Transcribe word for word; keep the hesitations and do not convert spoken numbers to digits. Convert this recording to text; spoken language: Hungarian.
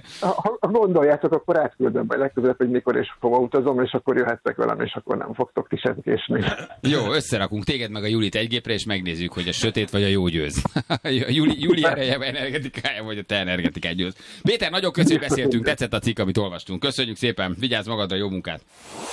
Ha, ha gondoljátok, akkor átküldöm majd legközelebb, hogy mikor és hova utazom, és akkor jöhettek velem, és akkor nem fogtok ti sem késni. Jó, összerakunk téged meg a Julit egy gépre, és megnézzük, hogy a sötét vagy a jó győz. A Juli, Juli ereje, energetikája, vagy a te energetikád győz. Péter, nagyon köszönjük, beszéltünk, tetszett a cikk, amit olvastunk. Köszönjük szépen, vigyázz magadra, jó munkát!